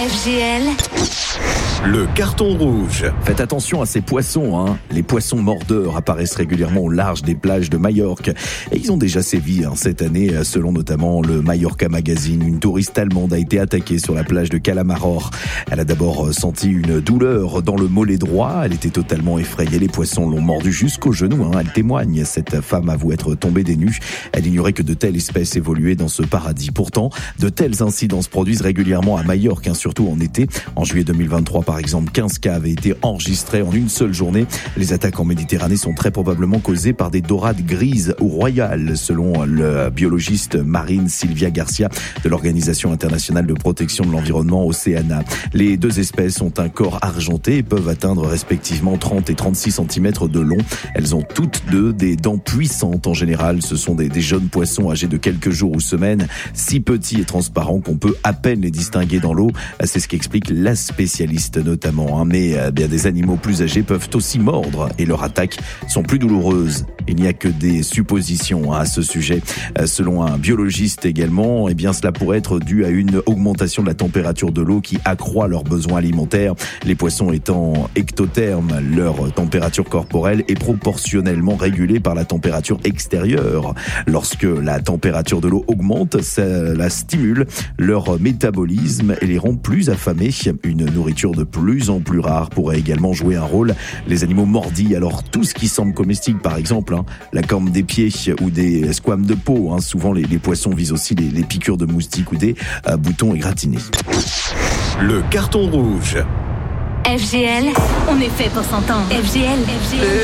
FGL. Le carton rouge. Faites attention à ces poissons, Les poissons mordeurs apparaissent régulièrement au large des plages de Majorque. Et ils ont déjà sévi cette année, selon notamment le Mallorca Magazine. Une touriste allemande a été attaquée sur la plage de Calamaror. Elle a d'abord senti une douleur dans le mollet droit. Elle était totalement effrayée. Les poissons l'ont mordue jusqu'au genou. Elle témoigne. Cette femme avoue être tombée des nues. Elle ignorait que de telles espèces évoluaient dans ce paradis. Pourtant, de tels incidents se produisent régulièrement à Majorque, surtout en été. En juillet 2023, par exemple, 15 cas avaient été enregistrés en une seule journée. Les attaques en Méditerranée sont très probablement causées par des dorades grises ou royales, selon le biologiste marine Sylvia Garcia de l'Organisation internationale de protection de l'environnement Océana. Les deux espèces ont un corps argenté et peuvent atteindre respectivement 30 et 36 cm de long. Elles ont toutes deux des dents puissantes. En général, ce sont des jeunes poissons âgés de quelques jours ou semaines, si petits et transparents qu'on peut à peine les distinguer dans l'eau. C'est ce qu'explique la spécialiste notamment. Mais bien des animaux plus âgés peuvent aussi mordre et leurs attaques sont plus douloureuses. Il n'y a que des suppositions à ce sujet. Selon un biologiste également, cela pourrait être dû à une augmentation de la température de l'eau qui accroît leurs besoins alimentaires. Les poissons étant ectothermes, leur température corporelle est proportionnellement régulée par la température extérieure. Lorsque la température de l'eau augmente, cela stimule leur métabolisme et les rend plus affamés. Une nourriture de plus en plus rare pourrait également jouer un rôle. Les animaux mordis, alors tout ce qui semble comestible, par exemple, la corne des pieds ou des squames de peau. Souvent, les poissons visent aussi les piqûres de moustiques ou des boutons égratignés. Le carton rouge. FGL, on est fait pour s'entendre. FGL.